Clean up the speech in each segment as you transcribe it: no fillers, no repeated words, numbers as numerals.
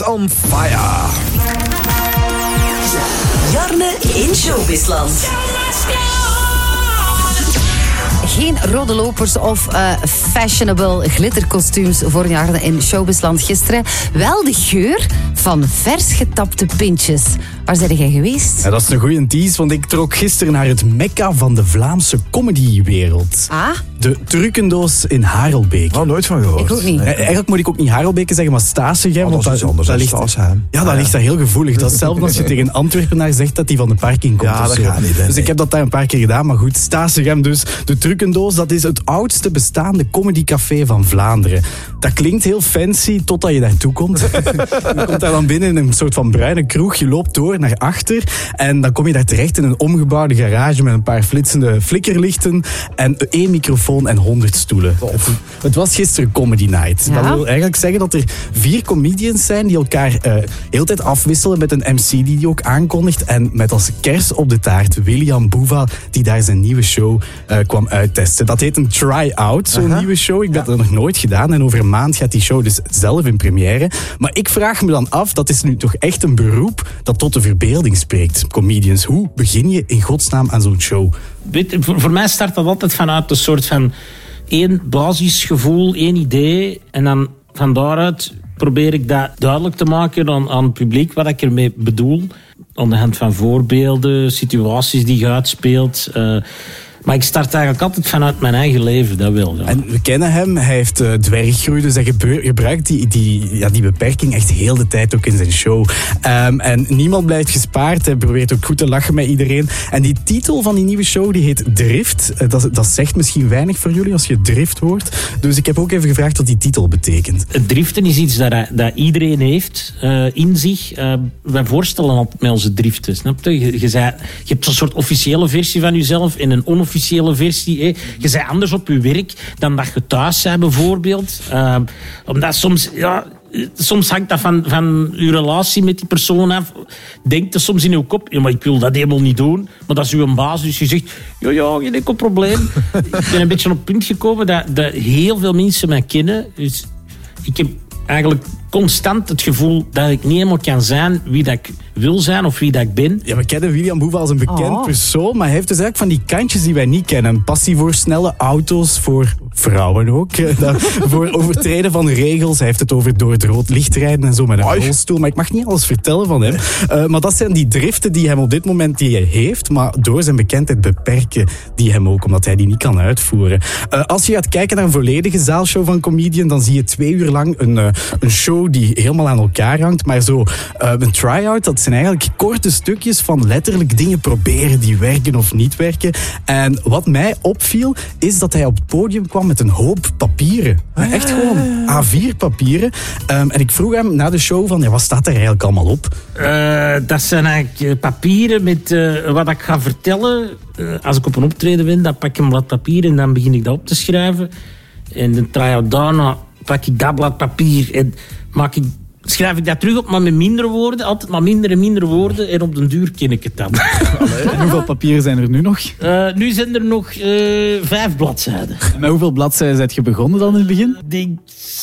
On fire. Jarne in Showbizland. Geen rode lopers of fashionable glitterkostuums voor Jarne in Showbizland gisteren. Wel de geur van vers getapte pintjes. Waar zijn jij geweest? Ja, dat is een goeie tease, want ik trok gisteren naar het mekka van de Vlaamse comedywereld. Ah? De Trucendoos in Harelbeke. Oh, nooit van gehoord. Ik ook niet. Nee. Eigenlijk moet ik ook niet Harelbeke zeggen, maar Staassegem. Dat is iets anders. Dat ligt, dat ligt daar heel gevoelig. Dat is hetzelfde als je tegen een Antwerpenaar zegt dat hij van de parking komt. Ja, of dat zo. gaat niet. Hè, dus ik heb dat daar een paar keer gedaan, maar goed. Staassegem dus. De Trucendoos, dat is het oudste bestaande comedycafé van Vlaanderen. Dat klinkt heel fancy totdat je daartoe komt. Je komt daar dan binnen in een soort van bruine kroeg. Je loopt door naar achter en dan kom je daar terecht in een omgebouwde garage met een paar flitsende flikkerlichten en 1 microfoon en 100 stoelen. Het was gisteren Comedy Night. Ja. Dat wil eigenlijk zeggen dat er 4 comedians zijn die elkaar heel tijd afwisselen met een MC die ook aankondigt. En met als kers op de taart William Boeva, die daar zijn nieuwe show kwam uittesten. Dat heet een try-out, zo'n nieuwe show. Ik heb dat nog nooit gedaan en over een maand gaat die show dus zelf in première. Maar ik vraag me dan af, dat is nu toch echt een beroep dat tot de verbeelding spreekt. Comedians, hoe begin je in godsnaam aan zo'n show? Voor mij start dat altijd vanuit een soort van 1 basisgevoel, 1 idee. En dan van daaruit probeer ik dat duidelijk te maken aan het publiek wat ik ermee bedoel. Aan de hand van voorbeelden, situaties die je uitspeelt. Maar ik start eigenlijk altijd vanuit mijn eigen leven, dat wel. Ja. En we kennen hem, hij heeft dwerggroei, dus hij gebruikt die beperking echt heel de tijd ook in zijn show. En niemand blijft gespaard, hij probeert ook goed te lachen met iedereen. En die titel van die nieuwe show, die heet Drift. Dat zegt misschien weinig voor jullie als je drift hoort. Dus ik heb ook even gevraagd wat die titel betekent. Het driften is iets dat iedereen heeft in zich. Wij voorstellen altijd met onze driften, snap je? Je hebt een soort officiële versie van jezelf en een onofficiële versie. Je bent anders op je werk dan dat je thuis bent, bijvoorbeeld. Omdat soms hangt dat van je relatie met die persoon af. Denk je soms in je kop, ja, maar ik wil dat helemaal niet doen. Maar dat is uw baas, dus je zegt, ja, geen enkel probleem. Ik ben een beetje op het punt gekomen dat heel veel mensen mij kennen. Dus ik heb eigenlijk constant het gevoel dat ik niet helemaal kan zijn wie dat ik wil zijn of wie dat ik ben. Ja, we kennen William Boeva als een bekend persoon, maar hij heeft dus eigenlijk van die kantjes die wij niet kennen. Passie voor snelle auto's, voor vrouwen ook. Voor overtreden van regels. Hij heeft het over door het rood licht rijden en zo met een rolstoel. Maar ik mag niet alles vertellen van hem. Maar dat zijn die driften die hem op dit moment die hij heeft, maar door zijn bekendheid beperken die hem ook, omdat hij die niet kan uitvoeren. Als je gaat kijken naar een volledige zaalshow van Comedian, dan zie je 2 uur lang een show die helemaal aan elkaar hangt. Maar zo een try-out, dat zijn eigenlijk korte stukjes van letterlijk dingen proberen die werken of niet werken. En wat mij opviel, is dat hij op het podium kwam met een hoop papieren. Echt gewoon A4 papieren. En ik vroeg hem na de show van, wat staat er eigenlijk allemaal op? Dat zijn eigenlijk papieren met wat ik ga vertellen. Als ik op een optreden ben, dan pak ik een blad papier en dan begin ik dat op te schrijven. En dan try-out daarna pak ik dat blad papier en schrijf ik dat terug op, maar met minder woorden. Altijd maar minder en minder woorden. En op den duur ken ik het dan. En hoeveel papieren zijn er nu nog? Nu zijn er nog 5 bladzijden. En met hoeveel bladzijden zijn je begonnen dan in het begin? Ik denk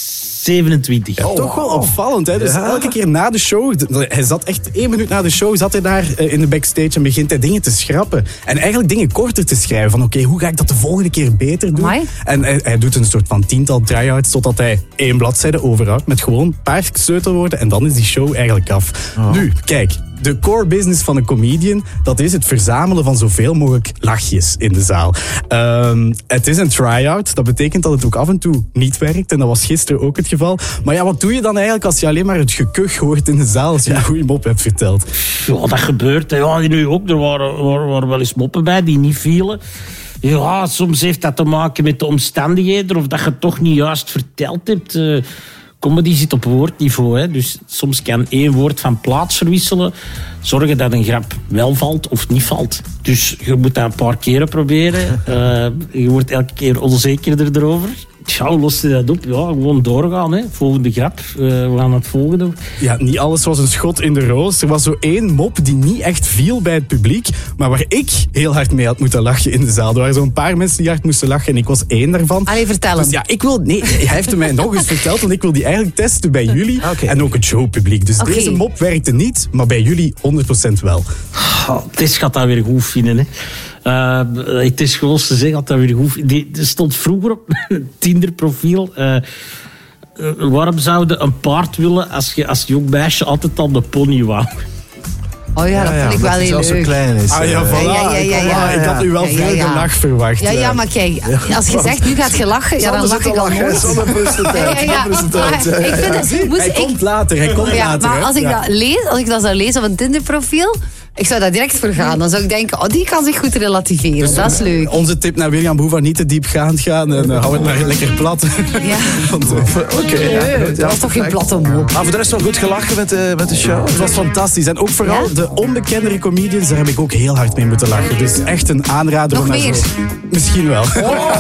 27. Ja, toch wel opvallend, hè? Dus elke keer na de show, hij zat echt 1 minuut na de show, zat hij daar in de backstage en begint hij dingen te schrappen. En eigenlijk dingen korter te schrijven. Van oké, hoe ga ik dat de volgende keer beter doen? Amai. En hij doet een soort van 10-tal try-outs totdat hij 1 bladzijde overhoudt met gewoon een paar sleutelwoorden en dan is die show eigenlijk af. Nu, kijk. De core business van een comedian, dat is het verzamelen van zoveel mogelijk lachjes in de zaal. Het is een try-out. Dat betekent dat het ook af en toe niet werkt. En dat was gisteren ook het geval. Maar ja, wat doe je dan eigenlijk als je alleen maar het gekuch hoort in de zaal als je een goede mop hebt verteld? Ja, dat gebeurt. Ja, nu ook. Er waren wel eens moppen bij die niet vielen. Ja, soms heeft dat te maken met de omstandigheden of dat je het toch niet juist verteld hebt. Comedy zit op woordniveau, hè. Dus soms kan 1 woord van plaats verwisselen, zorgen dat een grap wel valt of niet valt. Dus je moet dat een paar keren proberen. Je wordt elke keer onzekerder erover. Tja, hoe lost je dat op? Ja, gewoon doorgaan. Hè. Volgende grap. We gaan het volgende. Ja, niet alles was een schot in de roos. Er was zo één mop die niet echt viel bij het publiek, maar waar ik heel hard mee had moeten lachen in de zaal. Er waren zo'n paar mensen die hard moesten lachen en ik was één daarvan. Allee, vertel hem. Dus ja, hij heeft het mij nog eens verteld, want ik wil die eigenlijk testen bij jullie en ook het showpubliek. Dus deze mop werkte niet, maar bij jullie 100% wel. Tess gaat dat weer goed vinden. Hè. Het is gewoon te zeggen dat dat weer goed vindt. Er stond vroeger op een Tinder-profiel. Waarom zouden een paard willen als jong meisje altijd al de pony wou? Oh ja, dat vind ik wel heel leuk. Zo klein is. Ah ja, voilà. Ik had u wel veel gelach verwacht. Ja, maar kijk, als je zegt nu gaat je lachen, ja, dan lach ik al nooit. Hij komt later. Maar als ik dat zou lezen op een Tinder-profiel, ik zou daar direct voor gaan. Dan zou ik denken, die kan zich goed relativeren. Dus dat is leuk. Onze tip naar William Boeva, niet te diepgaand gaan en hou het maar lekker plat. Ja. Dat was toch geen platte mop. Maar voor de rest wel goed gelachen met de show. Het was fantastisch. En ook vooral de onbekendere comedians, daar heb ik ook heel hard mee moeten lachen. Dus echt een aanrader. Nog om naar meer? Misschien wel.